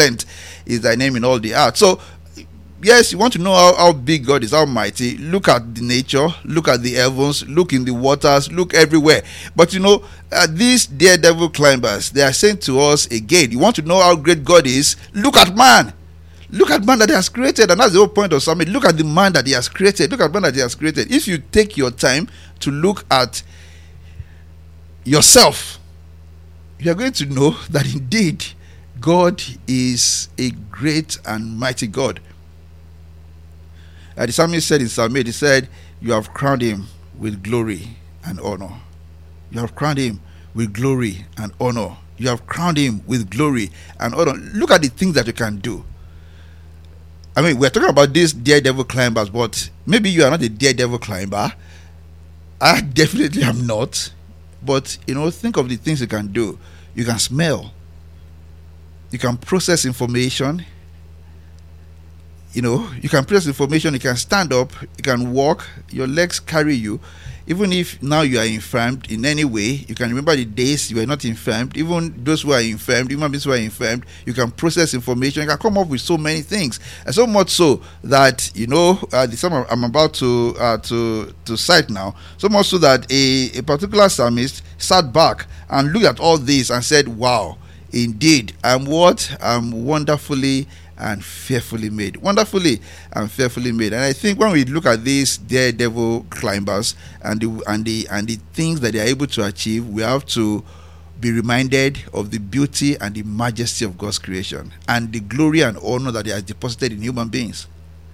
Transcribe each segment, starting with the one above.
excellent is thy name in all the earth. So yes, you want to know how big God is, how mighty. Look at the nature, look at the heavens, look in the waters, look everywhere. But these daredevil climbers, they are saying to us again, you want to know how great God is? Look at man. Look at man that he has created. And that's the whole point of Summit. Look at the man that he has created. Look at man that he has created. If you take your time to look at yourself, you are going to know that indeed God is a great and mighty God. The psalmist said in Psalm 8, he said, you have crowned him with glory and honor. You have crowned him with glory and honor. You have crowned him with glory and honor. Look at the things that you can do. I mean, we're talking about these daredevil climbers, but maybe you are not a daredevil climber. I definitely am not. But, think of the things you can do. You can smell. You can process information. You can process information. You can stand up. You can walk. Your legs carry you. Even if now you are infirmed in any way, you can remember the days you were not infirmed. Even those who are infirmed, human beings who are infirmed, you can process information. You can come up with so many things, and so much so that the psalm I'm about to cite now. So much so that a particular psalmist sat back and looked at all this and said, "Wow, indeed, I'm wonderfully and fearfully made." Wonderfully and fearfully made. And I think when we look at these daredevil climbers and the things that they are able to achieve, we have to be reminded of the beauty and the majesty of God's creation and the glory and honor that he has deposited in human beings.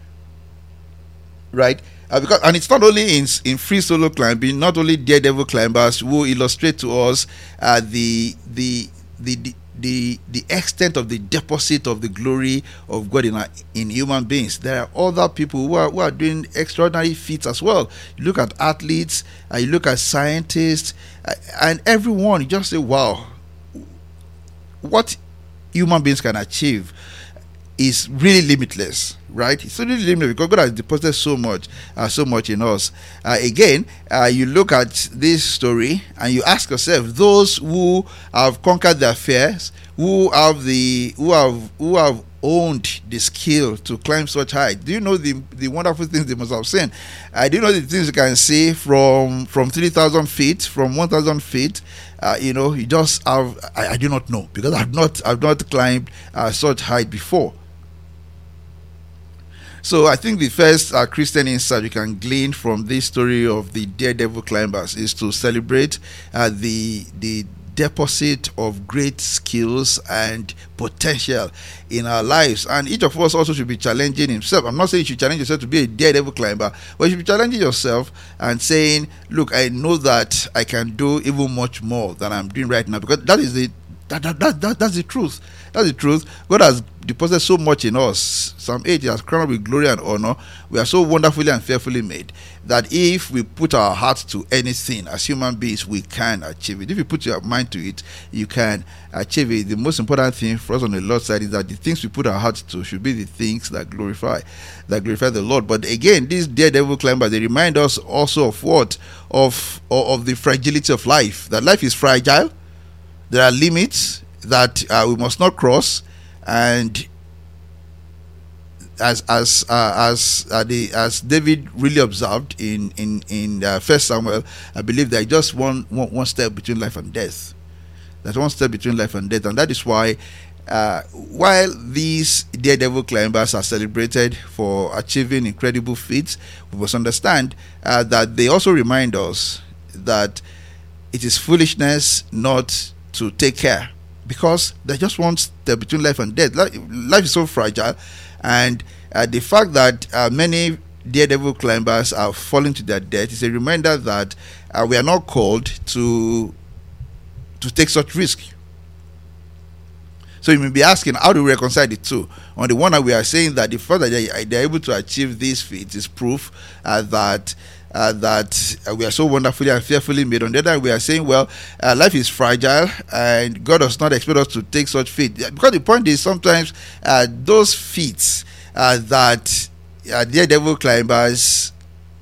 Right? And it's not only in free solo climbing, not only daredevil climbers who illustrate to us the extent of the deposit of the glory of God in human beings. There are other people who are doing extraordinary feats as well. You look at athletes, you look at scientists, and everyone, you just say, wow, what human beings can achieve is really limitless, right? It's really limitless because God has deposited so much in us. Again, you look at this story and you ask yourself, those who have conquered their fears, who have owned the skill to climb such height, do you know the wonderful things they must have seen? Do you know the things you can see from 3,000 feet, from 1,000 feet? You just have. I do not know because I've not climbed such height before. So I think the first Christian insight we can glean from this story of the daredevil climbers is to celebrate the deposit of great skills and potential in our lives. And each of us also should be challenging himself. I'm not saying you should challenge yourself to be a daredevil climber, but you should be challenging yourself and saying, look, I know that I can do even much more than I'm doing right now, because that is that's the truth. That's the truth. God has deposited so much in us. Psalm 8, he has crowned with glory and honor. We are so wonderfully and fearfully made that if we put our hearts to anything as human beings, we can achieve it. If you put your mind to it, you can achieve it. The most important thing for us on the Lord's side is that the things we put our hearts to should be the things that glorify the Lord. But again, these daredevil climbers, they remind us also of what? Of the fragility of life. That life is fragile. There are limits that we must not cross, and as David really observed in First Samuel, I believe there is just one step between life and death. There's one step between life and death, and that is why while these daredevil climbers are celebrated for achieving incredible feats, we must understand that they also remind us that it is foolishness not to take care, because there's just one step between life and death. Life is so fragile, and the fact that many daredevil climbers are falling to their death is a reminder that we are not called to take such risk. So you may be asking, how do we reconcile the two? On the one hand, we are saying that the fact that they are able to achieve these feats is proof that we are so wonderfully and fearfully made. On the other hand, we are saying, well, life is fragile and God does not expect us to take such feats. Because the point is, sometimes those feats that daredevil climbers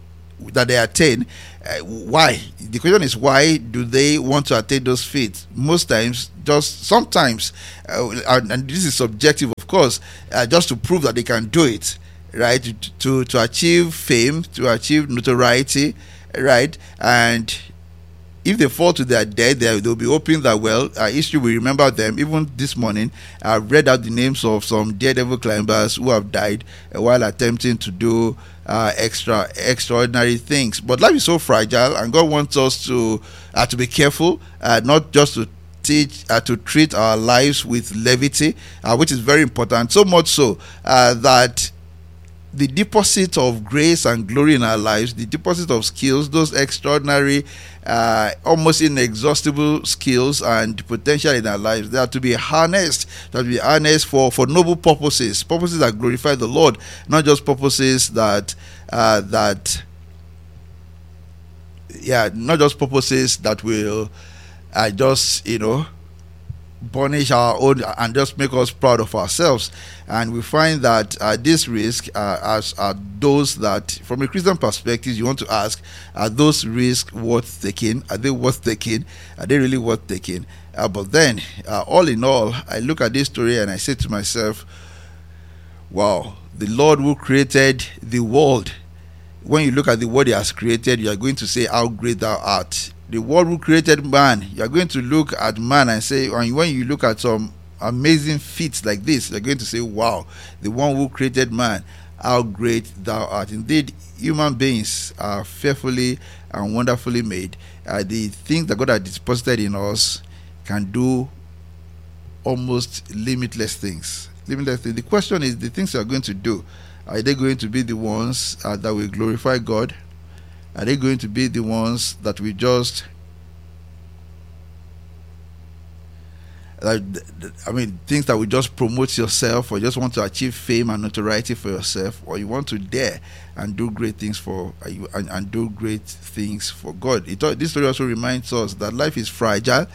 that they attain. Why? The question is, why do they want to attain those feats? Most times, just sometimes, and this is subjective, of course, just to prove that they can do it, right? To achieve fame, to achieve notoriety, right? And if they fall to their death, they'll be hoping that, well, history will remember them. Even this morning, I've read out the names of some daredevil climbers who have died while attempting to do extraordinary things. But life is so fragile, and God wants us to be careful, not just to treat our lives with levity, which is very important. So much so that the deposit of grace and glory in our lives, the deposit of skills, those extraordinary, almost inexhaustible skills and potential in our lives, they are to be harnessed, for noble purposes that glorify the Lord, not just purposes not just purposes that will just burnish our own and just make us proud of ourselves. And we find that this risk are those that, from a Christian perspective, you want to ask, are those risks worth taking? Are they worth taking? Are they really worth taking? But then, all in all, I look at this story and I say to myself, wow, the Lord who created the world, when you look at the world He has created, you are going to say, how great thou art. The world who created man, you are going to look at man and say, and when you look at some amazing feats like this, you're going to say, wow, the one who created man, how great thou art. Indeed, human beings are fearfully and wonderfully made. The things that God has deposited in us can do almost limitless things. The question is, the things you are going to do, are they going to be the ones that will glorify God? Are they going to be the ones that we just, things that will just promote yourself, or just want to achieve fame and notoriety for yourself, or you want to dare and do great things for God? This story also reminds us that life is fragile,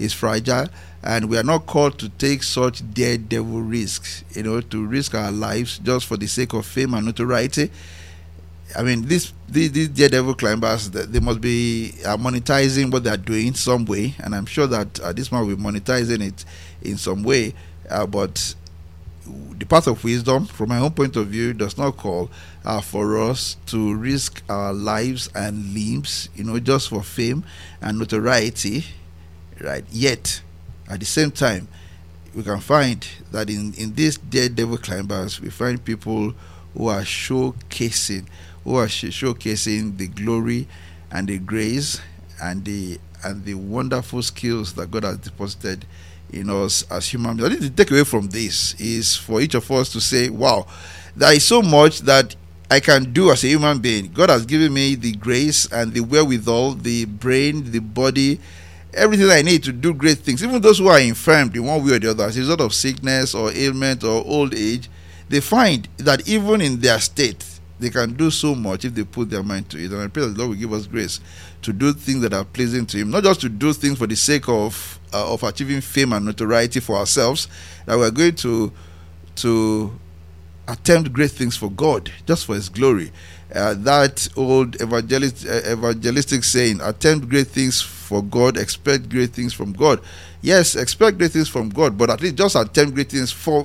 and we are not called to take such daredevil risks, to risk our lives just for the sake of fame and notoriety. These daredevil climbers, they must be monetizing what they are doing some way, and I'm sure that this man will be monetizing it in some way. But the path of wisdom, from my own point of view, does not call for us to risk our lives and limbs, just for fame and notoriety, right? Yet, at the same time, we can find that in these daredevil climbers, we find people who are showcasing the glory and the grace and the wonderful skills that God has deposited in us as human beings. I think the takeaway from this is for each of us to say, wow, there is so much that I can do as a human being. God has given me the grace and the wherewithal, the brain, the body, everything I need to do great things. Even those who are infirmed in one way or the other as a result of sickness or ailment or old age, they find that even in their state, they can do so much if they put their mind to it. And I pray that the Lord will give us grace to do things that are pleasing to Him, not just to do things for the sake of achieving fame and notoriety for ourselves, that we are going to attempt great things for God, just for His glory. That old evangelistic saying, attempt great things for God, expect great things from God. Yes, expect great things from God, but at least just attempt great things for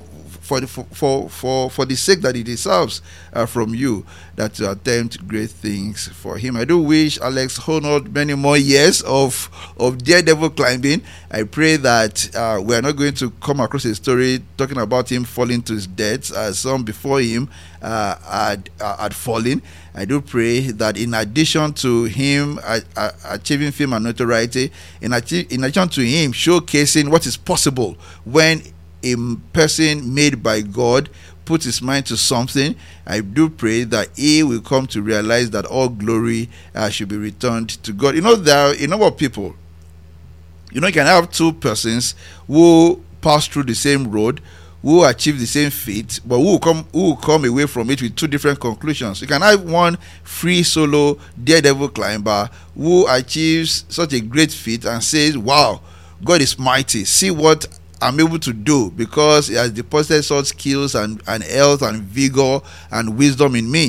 the sake that He deserves from you, that to attempt great things for Him. I do wish Alex Honnold many more years of daredevil climbing. I pray that we are not going to come across a story talking about him falling to his death as some before him had fallen. I do pray that in addition to him achieving fame and notoriety, in addition to him showcasing what is possible when a person made by God puts his mind to something, I do pray that he will come to realize that all glory should be returned to God. There are a number of people. You can have two persons who pass through the same road, who achieve the same feat, but who will come away from it with two different conclusions. You can have one free solo daredevil climber who achieves such a great feat and says, wow, God is mighty. See what I'm able to do because He has deposited such skills and health and vigor and wisdom in me.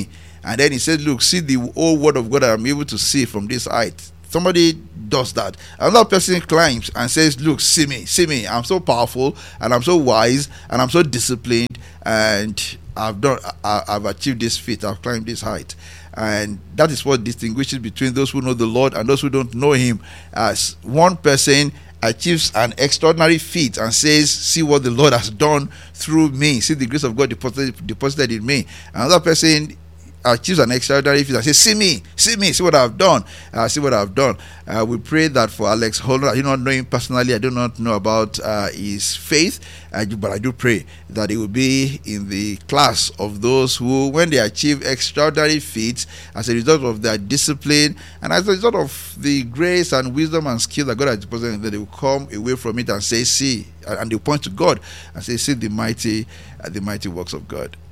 and then he said, look, see the whole word of God that I'm able to see from this height. Somebody does that. Another person climbs and says, look, see me, I'm so powerful, and I'm so wise, and I'm so disciplined, and I've achieved this feat, I've climbed this height. And that is what distinguishes between those who know the Lord and those who don't know him. As one person achieves an extraordinary feat and says, see what the Lord has done through me, see the grace of God deposited in me. Another person achieves an extraordinary feat and says, see what I've done, we pray that for Alex Holland. I do not know him personally, I do not know about his faith, but I do pray that he will be in the class of those who, when they achieve extraordinary feats as a result of their discipline and as a result of the grace and wisdom and skill that God has deposited in them, they will come away from it and say, see, and they point to God and say, see the mighty works of God.